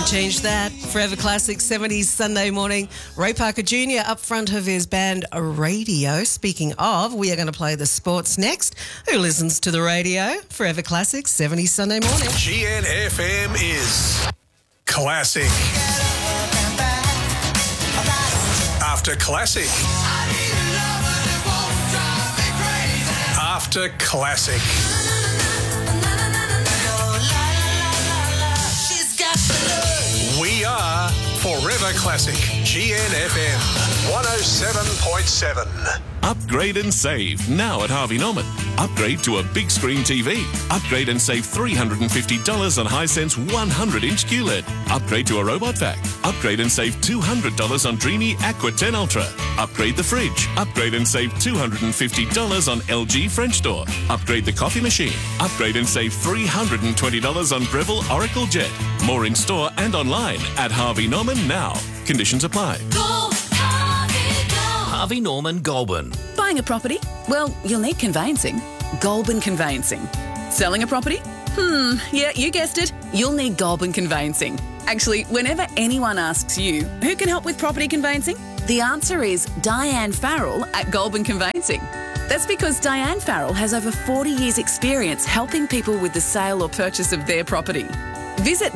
change that. Forever Classic 70s Sunday morning. Ray Parker Jr. up front of his band Radio. Speaking of, we are going to play the sports next. Who listens to the radio? Forever Classic 70s Sunday morning. GNFM is classic. After classic. After classic. We are Forever Classic. GNFM 107.7. Upgrade and save now at Harvey Norman. Upgrade to a big screen TV. Upgrade and save $350 on Hisense 100-inch QLED. Upgrade to a robot vac. Upgrade and save $200 on Dreamy Aqua 10 Ultra. Upgrade the fridge. Upgrade and save $250 on LG French door. Upgrade the coffee machine. Upgrade and save $320 on Breville Oracle Jet. More in store and online at Harvey Norman now. Conditions apply. Harvey Norman Goulburn. Buying a property? Well, you'll need conveyancing. Goulburn Conveyancing. Selling a property? Yeah, you guessed it. You'll need Goulburn Conveyancing. Actually, whenever anyone asks you, who can help with property conveyancing? The answer is Diane Farrell at Goulburn Conveyancing. That's because Diane Farrell has over 40 years' experience helping people with the sale or purchase of their property. Visit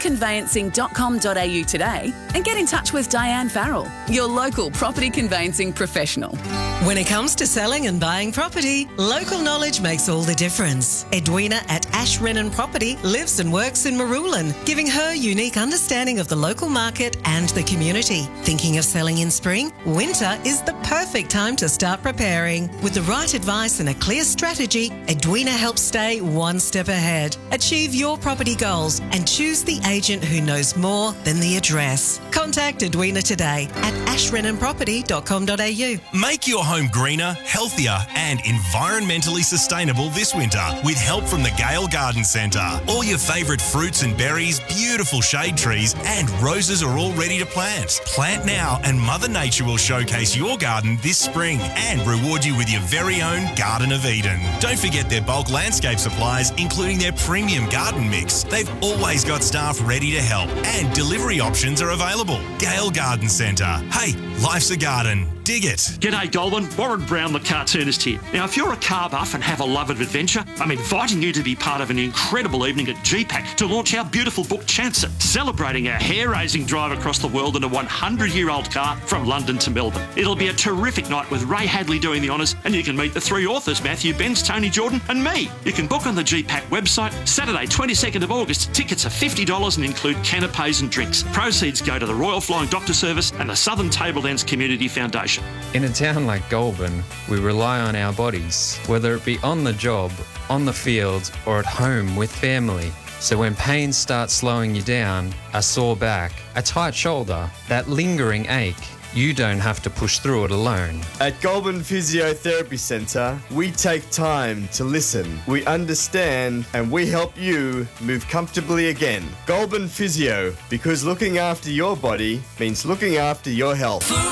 goulburnconveyancing.com.au today and get in touch with Diane Farrell, your local property conveyancing professional. When it comes to selling and buying property, local knowledge makes all the difference. Edwina at Ash Renan Property lives and works in Marulan, giving her unique understanding of the local market and the community. Thinking of selling in spring? Winter is the perfect time to start preparing. With the right advice and a clear strategy, Edwina helps stay one step ahead. Achieve your property goals and choose the agent who knows more than the address. Contact Edwina today at ashrenanproperty.com.au. Make your home greener, healthier and environmentally sustainable this winter with help from the Gale Garden Centre. All your favourite fruits and berries, beautiful shade trees and roses are all ready to plant. Plant now and Mother Nature will showcase your garden this spring and reward you with your very own Garden of Eden. Don't forget their bulk landscape supplies, including their premium garden mix. They've always got staff ready to help and delivery options are available. Gale Garden Centre. Hey, life's a garden. Dig it. G'day Goulburn, Warren Brown the cartoonist here. Now if you're a car buff and have a love of adventure, I'm inviting you to be part of an incredible evening at GPAC to launch our beautiful book Chancer, celebrating our hair-raising drive across the world in a 100-year-old car from London to Melbourne. It'll be a terrific night with Ray Hadley doing the honours and you can meet the three authors, Matthew Benz, Tony Jordan and me. You can book on the GPAC website. Saturday 22nd of August, tickets are $50 and include canapes and drinks. Proceeds go to the Royal Flying Doctor Service and the Southern Tablelands Community Foundation. In a town like Goulburn, we rely on our bodies, whether it be on the job, on the field, or at home with family. So when pain starts slowing you down, a sore back, a tight shoulder, that lingering ache, you don't have to push through it alone. At Goulburn Physiotherapy Centre, we take time to listen. We understand and we help you move comfortably again. Goulburn Physio, because looking after your body means looking after your health.